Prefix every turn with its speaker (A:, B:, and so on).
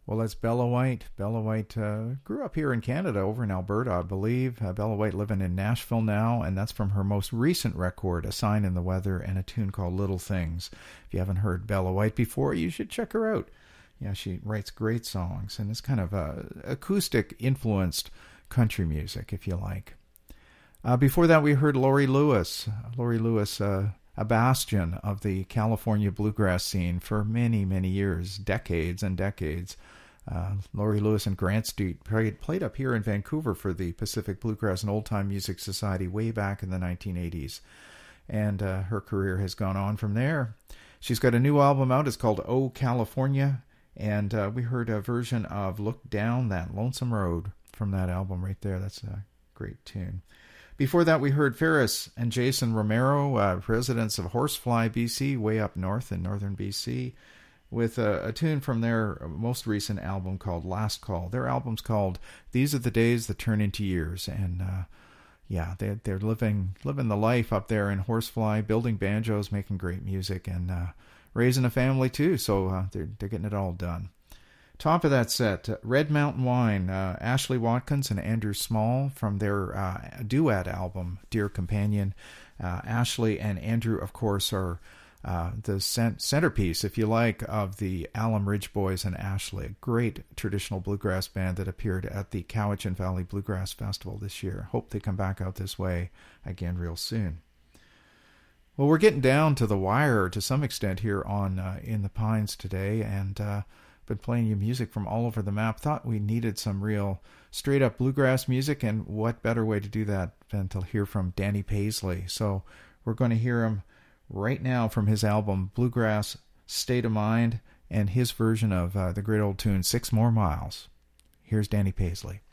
A: Well, that's Bella White. Bella White grew up here in Canada, over in Alberta, I believe. Bella White living in Nashville now, and that's from her most recent record, A Sign in the Weather, and a tune called Little Things. If you haven't heard Bella White before, you should check her out. Yeah, she writes great songs, and it's kind of acoustic-influenced country music, if you like. Before that, we heard Laurie Lewis. Laurie Lewis, a bastion of the California bluegrass scene for many, many years, decades and decades. Laurie Lewis and Grant Street played up here in Vancouver for the Pacific Bluegrass and Old Time Music Society way back in the 1980s. And her career has gone on from there. She's got a new album out. It's called Oh California. And we heard a version of Look Down That Lonesome Road from that album right there. That's a great tune. Before that, we heard Ferris and Jason Romero, residents of Horsefly, BC, way up north in northern BC, with a tune from their most recent album called Last Call. Their album's called These Are the Days That Turn Into Years. And they're living the life up there in Horsefly, building banjos, making great music, and raising a family too. So they're getting it all done. Top of that set, Red Mountain Wine, Ashley Watkins and Andrew Small from their duet album, Dear Companion. Ashley and Andrew, of course, are the centerpiece, if you like, of the Alum Ridge Boys and Ashley, a great traditional bluegrass band that appeared at the Cowichan Valley Bluegrass Festival this year. Hope they come back out this way again real soon. Well, we're getting down to the wire to some extent here on In the Pines today, and been playing you music from all over the map. Thought we needed some real straight-up bluegrass music, and what better way to do that than to hear from Danny Paisley. So we're going to hear him right now from his album Bluegrass State of Mind and his version of the great old tune 6 More Miles. Here's Danny Paisley.